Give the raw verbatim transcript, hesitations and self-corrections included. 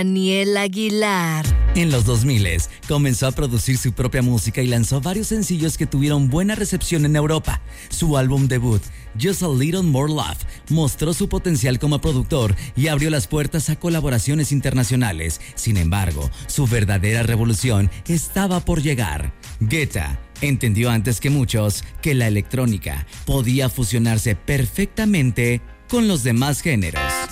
Daniel Aguilar. En los dos mil comenzó a producir su propia música y lanzó varios sencillos que tuvieron buena recepción en Europa. Su álbum debut, Just a Little More Love, mostró su potencial como productor y abrió las puertas a colaboraciones internacionales. Sin embargo, su verdadera revolución estaba por llegar. Guetta entendió antes que muchos que la electrónica podía fusionarse perfectamente con los demás géneros.